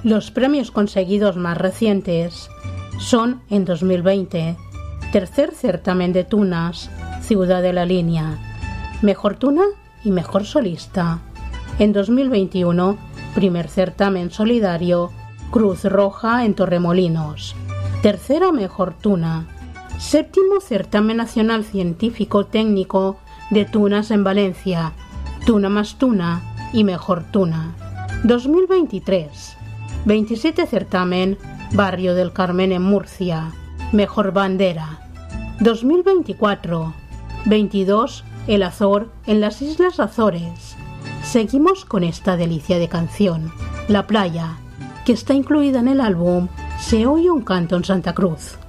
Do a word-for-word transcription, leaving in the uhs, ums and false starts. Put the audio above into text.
Los premios conseguidos más recientes son en dos mil veinte, tercer certamen de tunas, Ciudad de la Línea, mejor tuna y mejor solista. En dos mil veintiuno, primer certamen solidario, Cruz Roja en Torremolinos, tercera mejor tuna. Séptimo certamen nacional científico técnico de tunas en Valencia, Tuna más Tuna y mejor tuna. dos mil veintitrés, veintisiete certamen Barrio del Carmen en Murcia, mejor bandera. dos mil veinticuatro, veintidós El Azor en las Islas Azores. Seguimos con esta delicia de canción, La Playa, que está incluida en el álbum Se oye un canto en Santa Cruz.